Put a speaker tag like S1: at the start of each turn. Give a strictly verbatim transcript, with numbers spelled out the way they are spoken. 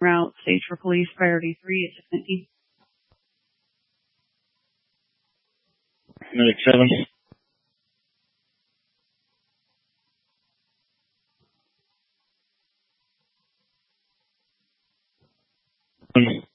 S1: route, stage for police, priority three at six nineteen.
S2: Medic seven. One.